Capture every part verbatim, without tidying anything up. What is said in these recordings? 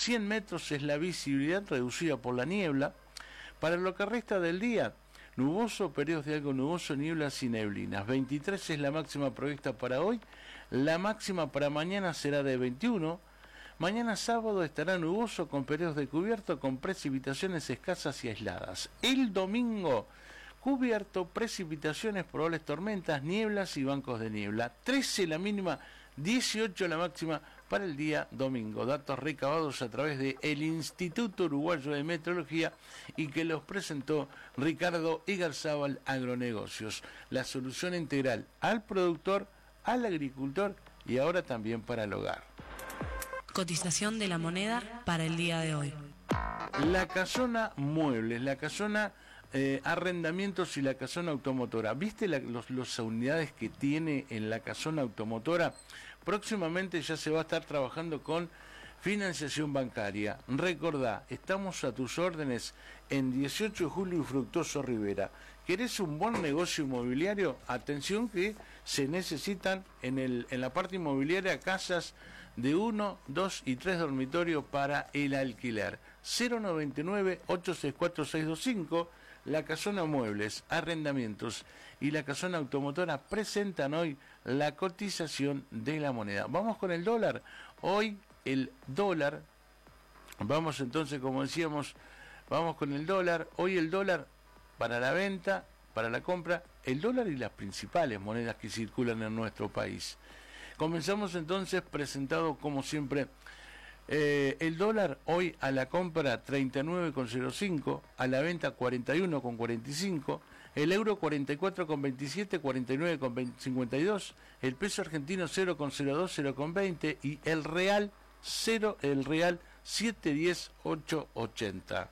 cien metros es la visibilidad reducida por la niebla. Para lo que resta del día, nuboso, periodos de algo nuboso, nieblas y neblinas. veintitrés es la máxima prevista para hoy. La máxima para mañana será de veintiuno. Mañana sábado estará nuboso con periodos de cubierto con precipitaciones escasas y aisladas. El domingo, cubierto, precipitaciones, probables tormentas, nieblas y bancos de niebla. trece la mínima, dieciocho la máxima para el día domingo. Datos recabados a través de el Instituto Uruguayo de Meteorología y que los presentó Ricardo Igarzábal Agronegocios. La solución integral al productor, al agricultor y ahora también para el hogar. Cotización de la moneda para el día de hoy. La casona muebles, la casona eh, arrendamientos y la casona automotora. ¿Viste la, los, las unidades que tiene en la casona automotora? Próximamente ya se va a estar trabajando con financiación bancaria. Recordá, estamos a tus órdenes en dieciocho de julio y Fructuoso Rivera. ¿Querés un buen negocio inmobiliario? Atención que se necesitan en, el, en la parte inmobiliaria casas de uno, dos y tres dormitorios para el alquiler. cero noventa y nueve, ocho seis cuatro, seis dos cinco, la Casona Muebles, Arrendamientos y la Casona Automotora presentan hoy la cotización de la moneda. Vamos con el dólar. Hoy el dólar, vamos entonces como decíamos, vamos con el dólar. Hoy el dólar para la venta, para la compra, el dólar y las principales monedas que circulan en nuestro país. Comenzamos entonces presentado como siempre eh, el dólar hoy a la compra treinta y nueve con cero cinco, a la venta cuarenta y uno con cuarenta y cinco, el euro cuarenta y cuatro con veintisiete, cuarenta y nueve con cincuenta y dos, el peso argentino cero con cero dos, cero con veinte y el real cero, el real siete diez, ocho ochenta.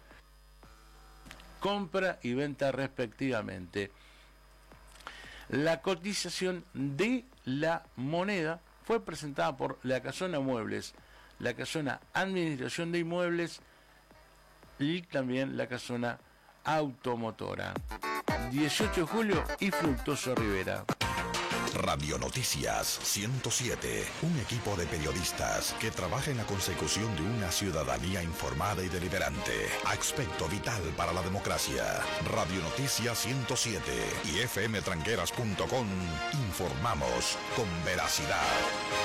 Compra y venta respectivamente. La cotización de la moneda fue presentada por la Casona Muebles, la Casona Administración de Inmuebles y también la Casona Automotora. dieciocho de julio y Fructuoso Rivera. Radio Noticias ciento siete, un equipo de periodistas que trabaja en la consecución de una ciudadanía informada y deliberante. Aspecto vital para la democracia. Radio Noticias ciento siete y f m tranqueras punto com informamos con veracidad.